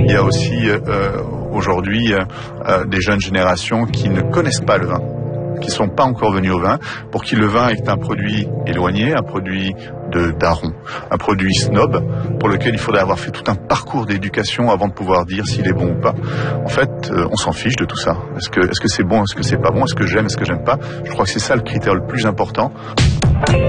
il y a aussi aujourd'hui des jeunes générations qui ne connaissent pas le vin, qui sont pas encore venus au vin, pour qui le vin est un produit éloigné, un produit de daron, un produit snob, pour lequel il faudrait avoir fait tout un parcours d'éducation avant de pouvoir dire s'il est bon ou pas. En fait, on s'en fiche de tout ça. Est-ce que c'est bon, est-ce que c'est pas bon, est-ce que j'aime pas? Je crois que c'est ça le critère le plus important.